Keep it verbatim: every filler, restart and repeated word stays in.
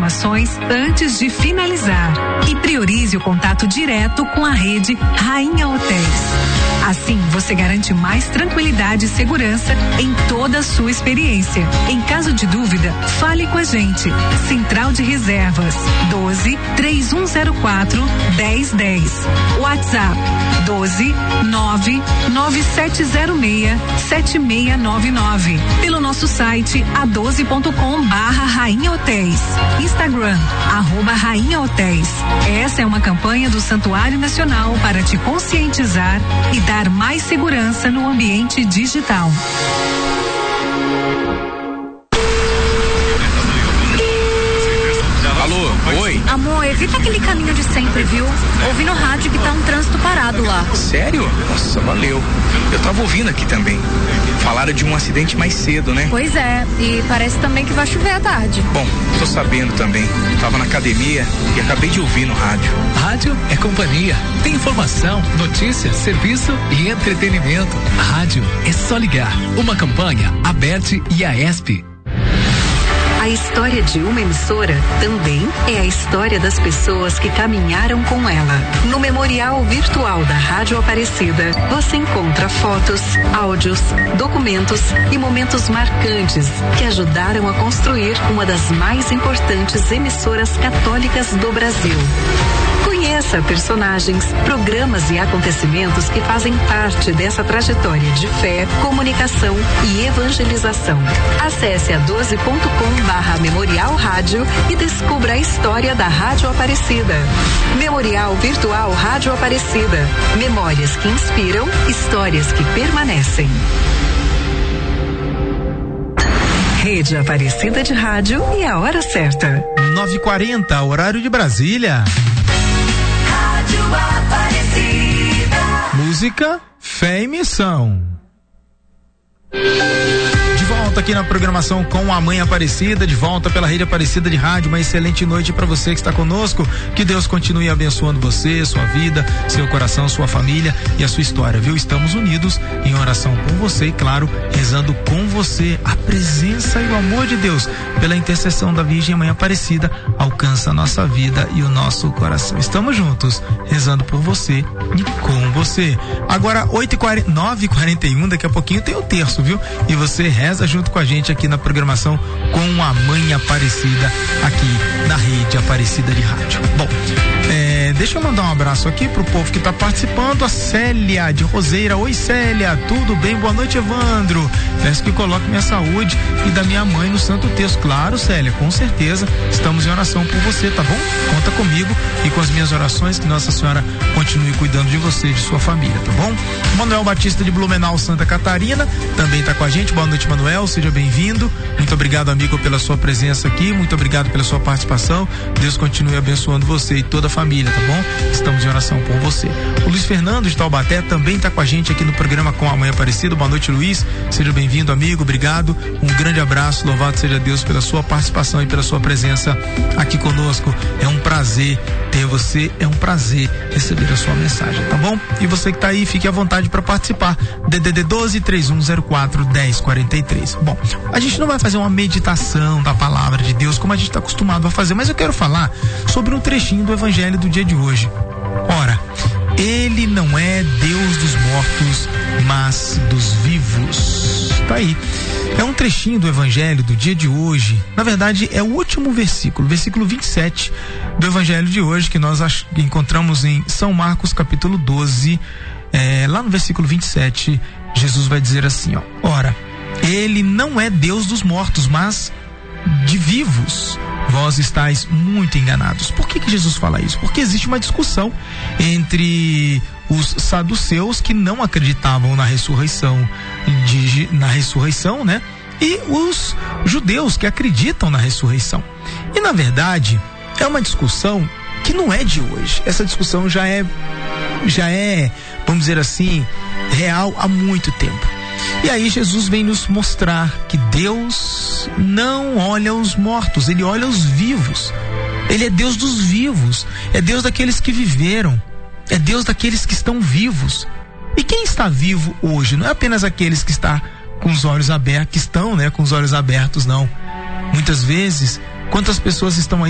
informações antes de finalizar e priorize o contato direto com a rede Rainha Hotéis. Assim, você garante mais tranquilidade e segurança em toda a sua experiência. Em caso de dúvida, fale com a gente. Central de Reservas doze, três um zero quatro, dez dez. WhatsApp doze, nove, nove sete zero seis, sete seis nove nove. Pelo nosso site a doze ponto com barra Rainha Hotéis. Instagram, arroba Rainha Hotéis. Essa é uma campanha do Santuário Nacional para te conscientizar e dar mais segurança no ambiente digital. Alô, oi? Amor, evita aquele caminho de sempre, viu? Ouvi no rádio que tá um trânsito parado lá. Sério? Nossa, valeu. Eu tava ouvindo aqui também. Falaram de um acidente mais cedo, né? Pois é, e parece também que vai chover à tarde. Bom, tô sabendo também. Tava na academia e acabei de ouvir no rádio. Rádio é companhia. Tem informação, notícia, serviço e entretenimento. Rádio é só ligar. Uma campanha, Aberte e a ESP. A história de uma emissora também é a história das pessoas que caminharam com ela. No Memorial Virtual da Rádio Aparecida, você encontra fotos, áudios, documentos e momentos marcantes que ajudaram a construir uma das mais importantes emissoras católicas do Brasil. Conheça personagens, programas e acontecimentos que fazem parte dessa trajetória de fé, comunicação e evangelização. Acesse a doze ponto com barra Memorial Rádio e descubra a história da Rádio Aparecida. Memorial Virtual Rádio Aparecida. Memórias que inspiram, histórias que permanecem. Rede Aparecida de Rádio e a hora certa. nove e quarenta, horário de Brasília. Rádio Aparecida. Música, fé e missão. De volta aqui na programação com a Mãe Aparecida, de volta pela Rede Aparecida de Rádio. Uma excelente noite para você que está conosco. Que Deus continue abençoando você, sua vida, seu coração, sua família e a sua história, viu? Estamos unidos em oração com você e, claro, rezando com você. A presença e o amor de Deus, pela intercessão da Virgem Mãe Aparecida, alcança a nossa vida e o nosso coração. Estamos juntos, rezando por você e com você. Agora, oito e quarenta, nove e quarenta e um, daqui a pouquinho tem o terço, viu? E você reza junto com a gente aqui na programação com a Mãe Aparecida, aqui na Rede Aparecida de Rádio. Bom, é, deixa eu mandar um abraço aqui pro povo que tá participando. A Célia de Roseira. Oi, Célia, tudo bem? Boa noite, Evandro. Peço que coloque minha saúde e da minha mãe no Santo Texto. Claro, Célia, com certeza estamos em oração por você, tá bom? Conta comigo e com as minhas orações, que Nossa Senhora continue cuidando de você e de sua família, tá bom? Manuel Batista de Blumenau, Santa Catarina, também tá com a gente. Boa noite, Manuel, seja bem-vindo. Muito obrigado, amigo, pela sua presença aqui, muito obrigado pela sua participação. Deus continue abençoando você e toda a família, tá bom? Estamos em oração por você. O Luiz Fernando de Taubaté também tá com a gente aqui no programa com a Mãe Aparecida. Boa noite, Luiz, seja bem-vindo, amigo, obrigado, um grande abraço, louvado seja Deus pela sua participação e pela sua presença aqui conosco. É um prazer ter você, é um prazer receber a sua mensagem, tá bom? E você que tá aí, fique à vontade para participar. D D D doze, três um zero quatro, dez quarenta e três. Bom, a gente não vai fazer uma meditação da palavra de Deus como a gente está acostumado a fazer, mas eu quero falar sobre um trechinho do evangelho do dia de hoje. Ora, ele não é Deus dos mortos, mas dos vivos. Tá aí. É um trechinho do evangelho do dia de hoje. Na verdade, é o último versículo, versículo vinte e sete do evangelho de hoje, que nós ach- encontramos em São Marcos, capítulo doze. É, lá no versículo vinte e sete, Jesus vai dizer assim, ó: ora, ele não é Deus dos mortos, mas de vivos. Vós estáis muito enganados. Por que que Jesus fala isso? Porque existe uma discussão entre os saduceus, que não acreditavam na ressurreição, de, na ressurreição, né? E os judeus, que acreditam na ressurreição. E na verdade, é uma discussão que não é de hoje. Essa discussão já é, já é, vamos dizer assim, real há muito tempo. E aí Jesus vem nos mostrar que Deus não olha os mortos, ele olha os vivos. Ele é Deus dos vivos, é Deus daqueles que viveram, é Deus daqueles que estão vivos. E quem está vivo hoje não é apenas aqueles que estão com os olhos abertos, que estão, né, com os olhos abertos, não. Muitas vezes, quantas pessoas estão aí